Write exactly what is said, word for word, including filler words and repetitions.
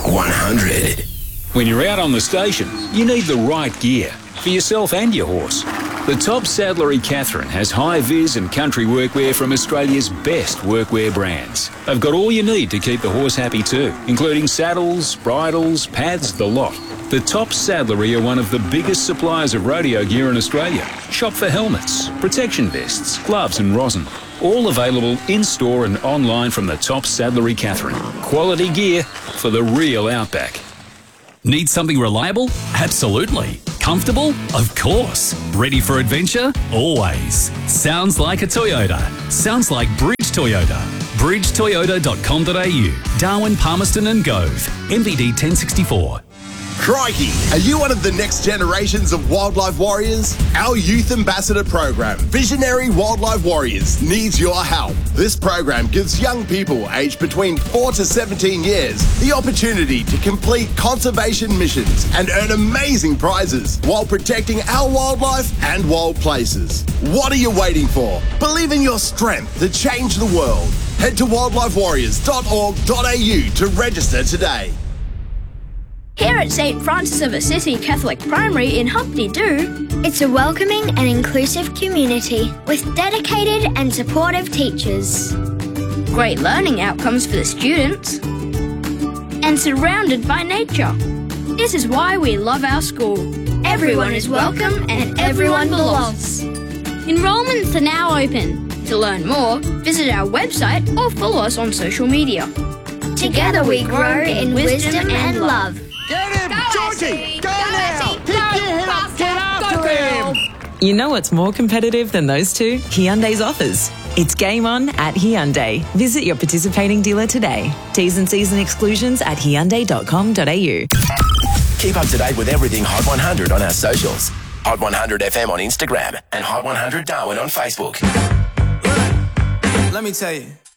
one hundred. When you're out on the station, you need the right gear for yourself and your horse. The Top Saddlery Catherine has high-vis and country workwear from Australia's best workwear brands. They've got all you need to keep the horse happy too, including saddles, bridles, pads, the lot. The Top Saddlery are one of the biggest suppliers of rodeo gear in Australia. Shop for helmets, protection vests, gloves and rosin. All available in-store and online from the Top Saddlery Catherine. Quality gear for the real outback. Need something reliable? Absolutely. Comfortable? Of course. Ready for adventure? Always. Sounds like a Toyota. Sounds like Bridge Toyota. bridge toyota dot com dot a u. Darwin, Palmerston and Gove. M V D ten sixty-four. Crikey! Are you one of the next generations of wildlife warriors? Our Youth Ambassador program, Visionary Wildlife Warriors, needs your help. This program gives young people aged between four to seventeen years the opportunity to complete conservation missions and earn amazing prizes while protecting our wildlife and wild places. What are you waiting for? Believe in your strength to change the world. Head to wildlife warriors dot org dot a u to register today. Here at Saint Francis of Assisi Catholic Primary in Humpty Doo, it's a welcoming and inclusive community with dedicated and supportive teachers. Great learning outcomes for the students, and surrounded by nature. This is why we love our school. Everyone is welcome and everyone belongs. Enrollments are now open. To learn more, visit our website or follow us on social media. Together we grow in wisdom and love. Get him! Georgie! Go, go now! Keep your head up! Get after him! You know what's more competitive than those two? Hyundai's offers. It's game on at Hyundai. Visit your participating dealer today. T's and C's and exclusions at hyundai dot com dot a u. Keep up to date with everything Hot one hundred on our socials. Hot one hundred F M on Instagram and Hot one hundred Darwin on Facebook. Let me tell you.